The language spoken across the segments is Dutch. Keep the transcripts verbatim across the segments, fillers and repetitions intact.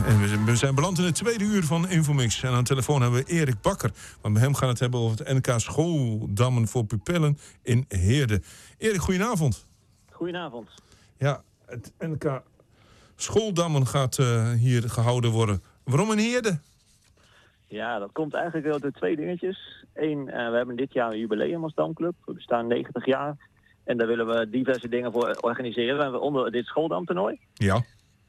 En we, we zijn beland in het tweede uur van Infomix. En aan de telefoon hebben we Erik Bakker. Want bij hem gaan we het hebben over het N K Schooldammen voor pupillen in Heerde. Erik, goedenavond. Goedenavond. Ja, het N K Schooldammen gaat uh, hier gehouden worden. Waarom in Heerde? Ja, dat komt eigenlijk wel door twee dingetjes. Eén, uh, we hebben dit jaar een jubileum als damclub. We bestaan negentig jaar. En daar willen we diverse dingen voor organiseren. We hebben onder dit schooldamtoernooi. Ja.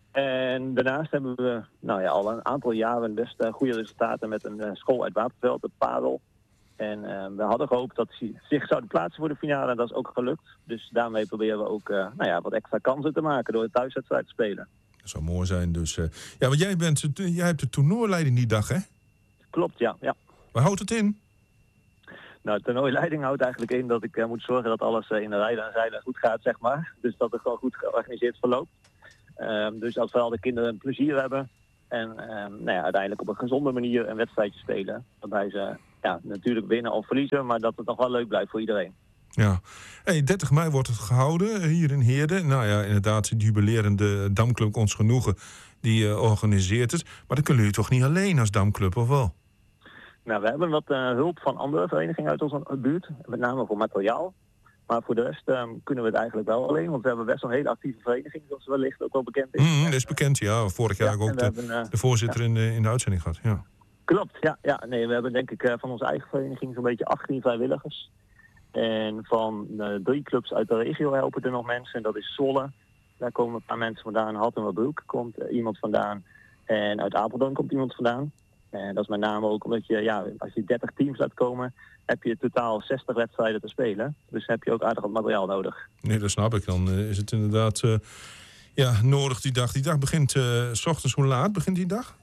En daarnaast hebben we nou ja, al een aantal jaren best uh, goede resultaten met een uh, school uit Wapenveld, de Parel. En uh, we hadden gehoopt dat ze zich zouden plaatsen voor de finale en dat is ook gelukt. Dus daarmee proberen we ook uh, nou ja, wat extra kansen te maken door de thuiswedstrijd te spelen. Dat zou mooi zijn. Dus, uh, ja, want jij, bent, jij hebt de toernooileiding die dag, hè? Klopt, ja. ja. Waar houdt het in? Nou, de toernooileiding houdt eigenlijk in dat ik uh, moet zorgen dat alles uh, in de rijden en zeilen goed gaat, zeg maar. Dus dat het gewoon goed georganiseerd verloopt. Um, dus dat vooral de kinderen plezier hebben en um, nou ja, uiteindelijk op een gezonde manier een wedstrijdje spelen. Waarbij ze ja, natuurlijk winnen of verliezen, maar dat het nog wel leuk blijft voor iedereen. Ja, hey, dertig mei wordt het gehouden hier in Heerde. Nou ja, inderdaad, de jubilerende Damclub Ons Genoegen, die uh, organiseert het. Maar dan kunnen jullie toch niet alleen als Damclub, of wel? Nou, we hebben wat uh, hulp van andere verenigingen uit onze buurt, met name voor materiaal. Maar voor de rest um, kunnen we het eigenlijk wel alleen, want we hebben best wel een hele actieve vereniging, zoals wellicht ook wel bekend is. Mm, dat is bekend, ja. Vorig jaar ja, ook de, hebben, uh, de voorzitter ja. in, de, in de uitzending gehad, ja. Klopt, ja. ja. Nee, we hebben denk ik uh, van onze eigen vereniging zo'n beetje achttien vrijwilligers. En van uh, drie clubs uit de regio helpen er nog mensen. En dat is Zwolle, daar komen een paar mensen vandaan. Hattemerbroek komt uh, iemand vandaan. En uit Apeldoorn komt iemand vandaan. En dat is met name ook omdat je, ja, als je dertig teams laat komen, heb je totaal zestig wedstrijden te spelen. Dus heb je ook aardig wat materiaal nodig. Nee, dat snap ik. Dan uh, is het inderdaad uh, ja, nodig die dag. Die dag begint, uh, 's ochtends, hoe laat begint die dag?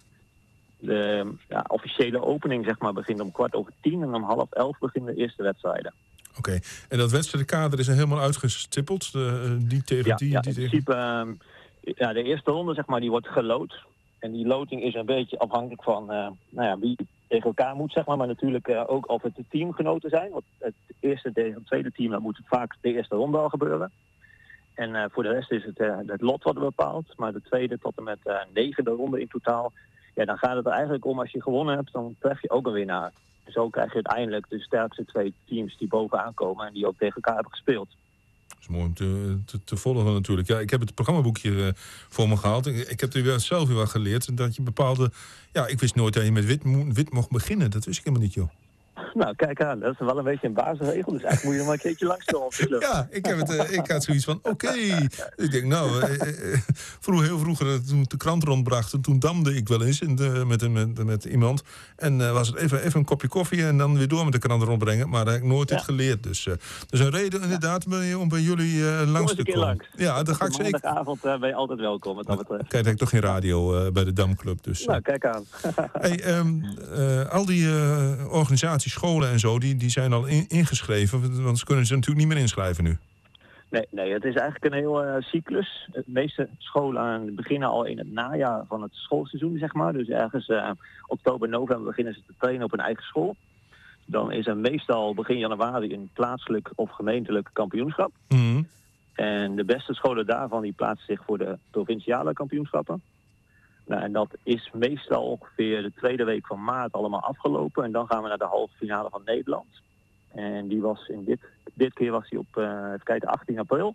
De ja, officiële opening zeg maar, begint om kwart over tien en om half elf beginnen de eerste wedstrijden. Oké, okay. En dat wedstrijdkader is er helemaal uitgestippeld? De, die tegen ja, die? Ja, die in tegen... principe, um, ja, de eerste ronde zeg maar, die wordt geloot. En die loting is een beetje afhankelijk van uh, nou ja, wie tegen elkaar moet, zeg maar. Maar natuurlijk uh, ook of het de teamgenoten zijn. Want het eerste tegen het tweede team, dan moet het vaak de eerste ronde al gebeuren. En uh, voor de rest is het uh, het lot wat bepaald. Maar de tweede tot en met uh, negende ronde in totaal. Ja, dan gaat het er eigenlijk om, als je gewonnen hebt, dan tref je ook een winnaar. En zo krijg je uiteindelijk de sterkste twee teams die bovenaan komen en die ook tegen elkaar hebben gespeeld. Dat is mooi om te, te, te volgen natuurlijk. Ja, ik heb het programmaboekje uh, voor me gehaald. Ik, ik heb er weer zelf weer wat geleerd. Dat je bepaalde... Ja, ik wist nooit dat je met wit, mo- wit mocht beginnen. Dat wist ik helemaal niet, joh. Nou, kijk aan. Dat is wel een beetje een basisregel. Dus eigenlijk moet je nog maar een keertje langskomen op de club. Ja, ik, heb het, uh, ik had zoiets van, oké. Okay. Ik denk, nou, uh, uh, vroeg, heel vroeger, uh, toen ik de krant rondbracht, toen damde ik wel eens in de, met, met, met iemand. En uh, was het even, even een kopje koffie en dan weer door met de krant rondbrengen. Maar dat heb ik nooit ja. dit geleerd. Dus, uh, dus een reden inderdaad ja. om bij jullie uh, langs te komen. Langs. Ja, dan ga ik zeker. Maandagavond uh, ben je altijd welkom. Wat dat betreft. Kijk, ik toch geen radio uh, bij de Damclub. Dus, uh. Nou, kijk aan. hey, um, uh, al die uh, organisaties, scholen en zo, die, die zijn al in, ingeschreven. Want ze kunnen ze natuurlijk niet meer inschrijven nu. Nee, nee, het is eigenlijk een heel uh, cyclus. De meeste scholen beginnen al in het najaar van het schoolseizoen, zeg maar. Dus ergens uh, oktober, november beginnen ze te trainen op een eigen school. Dan is er meestal begin januari een plaatselijk of gemeentelijk kampioenschap. Mm-hmm. En de beste scholen daarvan die plaatsen zich voor de provinciale kampioenschappen. Nou, en dat is meestal ongeveer de tweede week van maart allemaal afgelopen. En dan gaan we naar de halve finale van Nederland. En die was in dit, dit keer was die op uh, even kijken, achttien april.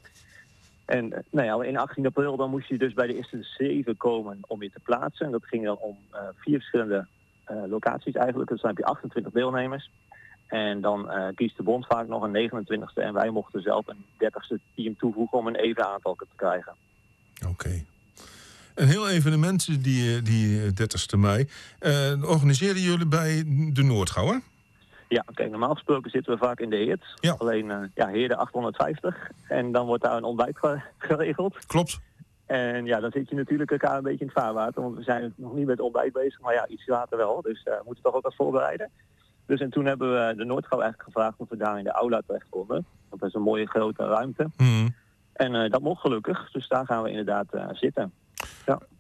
En uh, nou ja, in achttien april dan moest je dus bij de eerste zeven komen om je te plaatsen. En dat ging dan om uh, vier verschillende uh, locaties eigenlijk. Dus dan heb je achtentwintig deelnemers. En dan uh, kiest de bond vaak nog een negenentwintigste. En wij mochten zelf een dertigste team toevoegen om een even aantal te krijgen. Oké. Okay. Een heel evenement die, die dertigste mei. Uh, organiseren jullie bij de Noordgouw, hè? Ja, kijk, normaal gesproken zitten we vaak in de Heert. Ja. Alleen, uh, ja, Heerde achthonderdvijftig. En dan wordt daar een ontbijt geregeld. Klopt. En ja, dan zit je natuurlijk elkaar een beetje in het vaarwater. Want we zijn nog niet met ontbijt bezig, maar ja, iets later wel. Dus uh, we moeten toch ook wat voorbereiden. Dus en toen hebben we de Noordgouw eigenlijk gevraagd of we daar in de aula terecht konden. Dat is een mooie grote ruimte. Mm. En uh, dat mocht gelukkig. Dus daar gaan we inderdaad uh, zitten. Ja.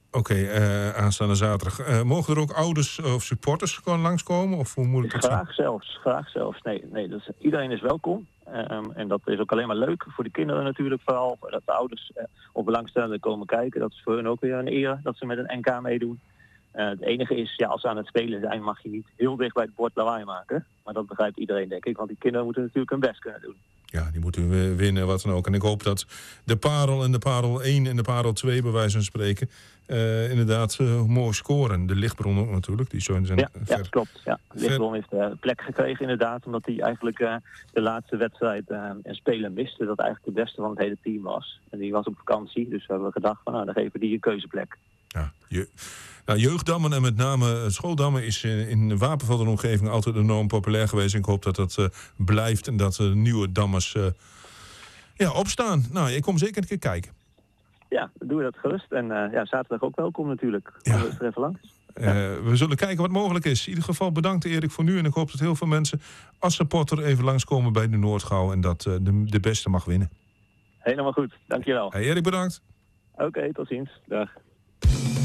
Oké, okay, uh, aanstaande zaterdag. Uh, mogen er ook ouders of supporters gewoon langskomen? Of hoe moet ik dat graag zien? zelfs, graag zelfs. Nee, nee dus iedereen is welkom. Um, en dat is ook alleen maar leuk voor de kinderen natuurlijk vooral. Dat de ouders uh, of belangstellenden komen kijken. Dat is voor hun ook weer een eer dat ze met een N K meedoen. Uh, het enige is, ja, als ze aan het spelen zijn, mag je niet heel dicht bij het bord lawaai maken. Maar dat begrijpt iedereen, denk ik. Want die kinderen moeten natuurlijk hun best kunnen doen. Ja, die moeten winnen, wat dan ook. En ik hoop dat de parel en de parel één en de parel twee, bij wijze van spreken, uh, inderdaad uh, mooi scoren. De lichtbron ook natuurlijk. Die zijn ja, ver... ja, klopt. Ja. De lichtbron heeft uh, plek gekregen inderdaad. Omdat hij eigenlijk uh, de laatste wedstrijd uh, en spelen miste. Dat eigenlijk de beste van het hele team was. En die was op vakantie. Dus we hebben gedacht van nou, dan geven we die een keuzeplek. Ja, je... Nou, jeugddammen en met name schooldammen is in de Wapenveld en omgeving altijd enorm populair geweest. En ik hoop dat dat uh, blijft en dat er uh, nieuwe dammers uh, ja, opstaan. Nou, ik kom zeker een keer kijken. Ja, dan doen we dat gerust. En uh, ja, zaterdag ook welkom natuurlijk. Ja. Kom er even langs. Uh, we zullen kijken wat mogelijk is. In ieder geval bedankt Erik voor nu. En ik hoop dat heel veel mensen als supporter even langskomen bij de Noordgouw. En dat uh, de, de beste mag winnen. Helemaal goed, dankjewel. Hey, Erik, bedankt. Oké, okay, tot ziens. Dag.